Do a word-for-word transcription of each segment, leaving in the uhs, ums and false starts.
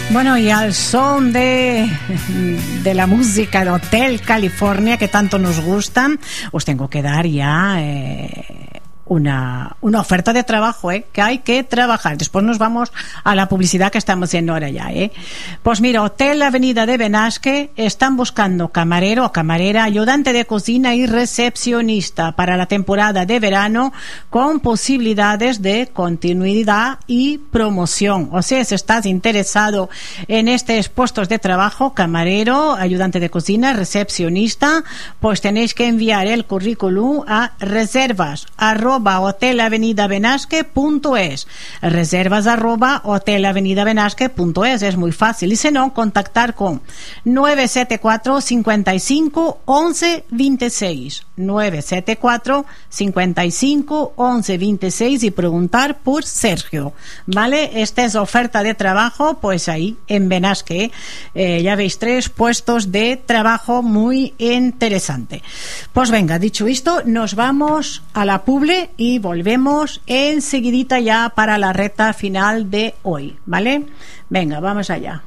Bueno, y al son de, de la música de Hotel California que tanto nos gusta, os tengo que dar ya eh, una, una oferta de trabajo, ¿eh? Que hay que trabajar. Después nos vamos a la publicidad que estamos haciendo ahora ya, ¿eh? Pues mira, Hotel Avenida de Benasque están buscando camarero o camarera, ayudante de cocina y recepcionista para la temporada de verano, con posibilidades de continuidad y promoción. O sea, si estás interesado en estos puestos de trabajo, camarero, ayudante de cocina, recepcionista, pues tenéis que enviar el currículum a reservas arroba hotelavenidabenasque.es, reservas arroba hotelavenidabenasque.es. Es muy fácil. Y si no, contactar con nueve siete cuatro, cincuenta y cinco, once veintiséis, nueve siete cuatro, cincuenta y cinco, once veintiséis y preguntar por Sergio, ¿vale? Esta es oferta de trabajo, pues ahí en Benasque, eh, ya veis, tres puestos de trabajo muy interesante. Pues venga, dicho esto, nos vamos a la publi y volvemos enseguidita ya para la recta final de hoy, ¿vale? Venga, vamos allá.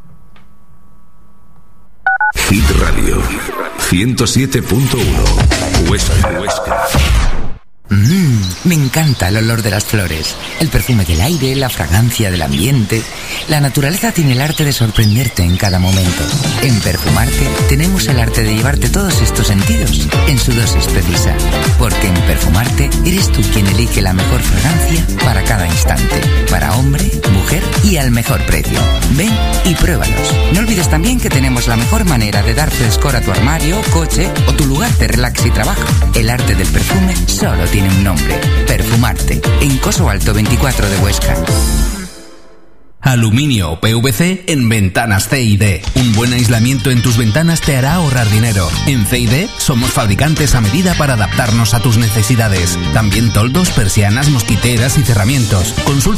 Hit Radio ciento siete punto uno Huesca, Huesca. Mmm, me encanta el olor de las flores, el perfume del aire, la fragancia del ambiente. La naturaleza tiene el arte de sorprenderte en cada momento. En Perfumarte tenemos el arte de llevarte todos estos sentidos en su dosis precisa. Porque en Perfumarte eres tú quien elige la mejor fragancia para cada instante. Para hombre, mujer y al mejor precio. Ven y pruébalos. No olvides también que tenemos la mejor manera de dar frescor a tu armario, coche o tu lugar de relax y trabajo. El arte del perfume solo tiene un nombre: Perfumarte, en Coso Alto veinticuatro de Huesca. Aluminio o P V C en ventanas C y D. Un buen aislamiento en tus ventanas te hará ahorrar dinero. En C y D somos fabricantes a medida para adaptarnos a tus necesidades. También toldos, persianas, mosquiteras y cerramientos. Consulta